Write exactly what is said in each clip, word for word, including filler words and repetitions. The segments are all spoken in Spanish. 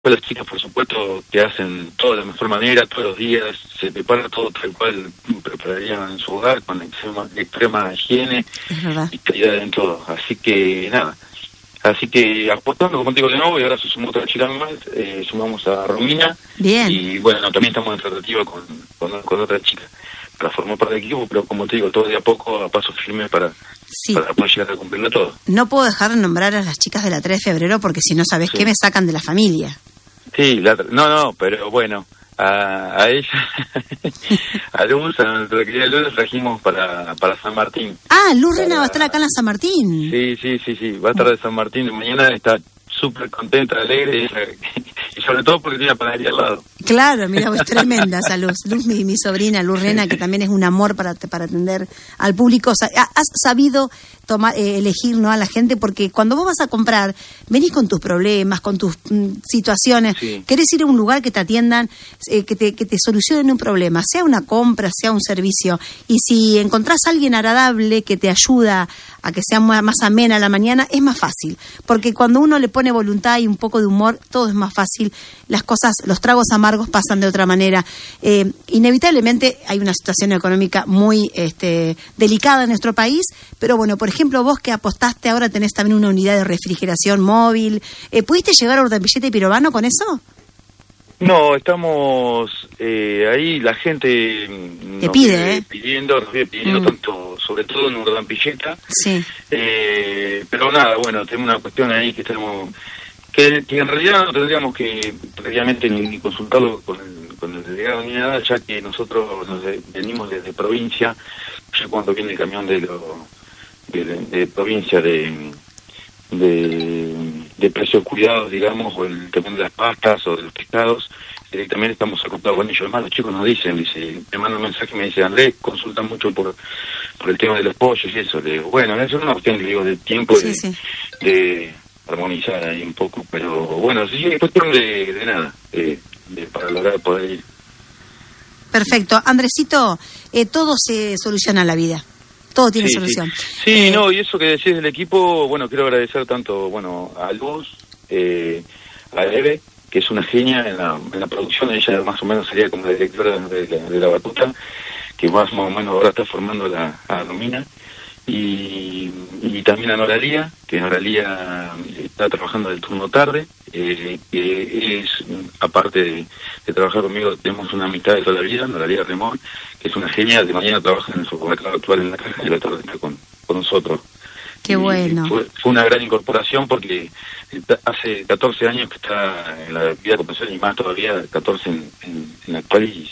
Las chicas, por supuesto, que hacen todo de la mejor manera, todos los días, se prepara todo tal cual prepararían en su hogar, con extrema, extrema higiene y calidad en todo. Así que, nada. Así que, apostando, como te digo, de nuevo, y ahora se sumó otra chica más, eh, sumamos a Romina. Bien. Y, bueno, también estamos en tratativa con, con, con otra chica para formar parte del equipo, pero como te digo, todo de a poco, a paso firme para... Sí. Para poder llegar a cumplirlo todo. No puedo dejar de nombrar a las chicas de la tres de febrero porque si no, ¿sabes sí. qué? Me sacan de la familia. Sí, la, no, no, pero bueno, a, a ella, a Luz, a nuestra querida Luz, la trajimos para, para San Martín. Ah, Luz para... Rena va a estar acá en la San Martín. Sí, sí, sí, sí, va a estar de San Martín. Mañana está súper contenta, alegre, y, y sobre todo porque tiene la panadería al lado. Claro, mira, es tremenda esa Luz. Luz, mi, mi sobrina, Luz Rena, que también es un amor para, para atender al público. Has sabido tomar, eh, elegir, ¿no?, a la gente, porque cuando vos vas a comprar, venís con tus problemas, con tus mm, situaciones, sí. querés ir a un lugar que te atiendan, eh, que, te, que te solucionen un problema, sea una compra, sea un servicio, y si encontrás a alguien agradable que te ayuda a que sea más, más amena la mañana, es más fácil, porque cuando uno le pone voluntad y un poco de humor, todo es más fácil, las cosas, los tragos amargos pasan de otra manera. Eh, inevitablemente hay una situación económica muy este, delicada en nuestro país, pero bueno, por ejemplo, vos que apostaste, ahora tenés también una unidad de refrigeración móvil, eh, ¿pudiste llegar a Urdapilleta y Pirovano con eso? No, estamos eh, ahí, la gente te nos pide, viene ¿eh? pidiendo, nos viene pidiendo mm. tanto, sobre todo en Urdapilleta. Sí. Eh, pero nada, bueno, tenemos una cuestión ahí que tenemos, que, que en realidad no tendríamos que previamente ni, ni consultarlo con el, con el delegado ni nada, ya que nosotros nos de, venimos desde provincia, ya cuando viene el camión de, lo, de, de, de provincia de... de de precios cuidados, digamos, o el camión de las pastas o de los pescados, directamente estamos acoplados con ellos. Además, los chicos nos dicen, dice, me mandan un mensaje y me dice, Andrés, consultan mucho por por el tema de los pollos y eso. Le digo, bueno, eso es una cuestión, digo, de tiempo sí, de, sí. de armonizar ahí un poco, pero bueno, sí, es cuestión de, de nada, de, de para lograr poder ir. Perfecto. Andresito, eh, todo se soluciona en la vida. Todo tiene sí, solución. Sí, sí eh, no, y eso que decís del equipo, bueno, quiero agradecer tanto, bueno, a Luz, eh, a Eve, que es una genia en la, en la producción, ella más o menos sería como la directora de, de, de la batuta, que más o menos ahora está formando la, a Romina, y, y también a Noralía, que Noralía está trabajando del turno tarde, eh, que es, aparte de, de trabajar conmigo, tenemos una amistad de toda la vida, Noralía Remón, que es una genia, de mañana trabaja en el supermercado actual en la caja y la tarde está con, con nosotros. Qué y bueno. Fue, fue una gran incorporación porque hace catorce años que está en la vida comercial y más todavía catorce en, en, en la actual y,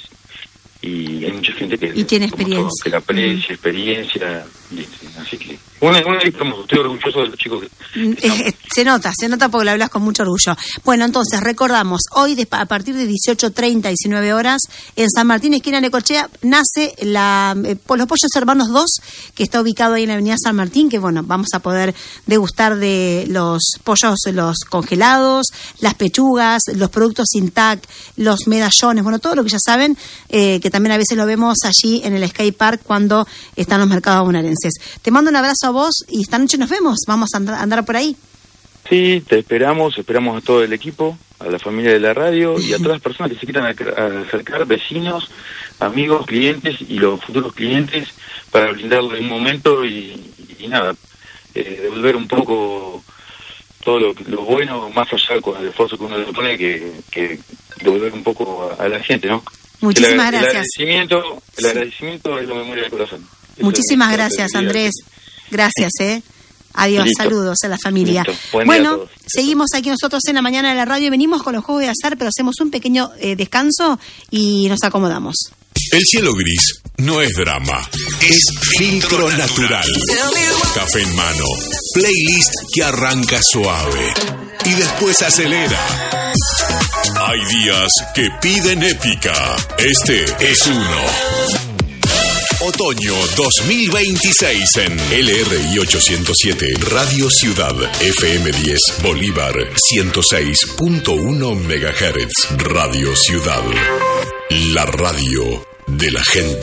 y hay mucha gente que, y tiene experiencia. Todo, que la aprecia, mm. experiencia, y, así que una, una estoy orgulloso de los chicos que, que eh, se nota, se nota porque lo hablas con mucho orgullo. Bueno, entonces recordamos, hoy de, a partir de dieciocho treinta, diecinueve horas, en San Martín, esquina Necochea, nace la eh, Los Pollos Hermanos dos, que está ubicado ahí en la avenida San Martín, que bueno, vamos a poder degustar de los pollos, los congelados, las pechugas, los productos Intact, los medallones, bueno, todo lo que ya saben, eh, que también a veces lo vemos allí en el Sky Park cuando están los mercados bonaerenses. Te mando un abrazo a vos y esta noche nos vemos, vamos a andar, a andar por ahí. Sí, te esperamos, esperamos a todo el equipo, a la familia de la radio y a todas las personas que se quieran acercar, vecinos, amigos, clientes y los futuros clientes, para brindarle un momento y, y nada, eh, devolver un poco todo lo, lo bueno, más allá con el esfuerzo que uno le pone, que, que devolver un poco a, a la gente, ¿no? Muchísimas el, gracias. El agradecimiento, el sí. agradecimiento es la memoria del corazón. Muchísimas gracias, Andrés. Gracias, ¿eh? Adiós, listo. Saludos a la familia. Bueno, seguimos aquí nosotros en la mañana de la radio. Venimos con los juegos de azar, pero hacemos un pequeño eh, descanso y nos acomodamos. El cielo gris no es drama, es filtro natural. Café en mano, playlist que arranca suave y después acelera. Hay días que piden épica. Este es uno. Otoño dos mil veintiséis en L R I ochocientos siete, Radio Ciudad, F M diez, Bolívar, ciento seis punto uno megahertz, Radio Ciudad. La radio de la gente.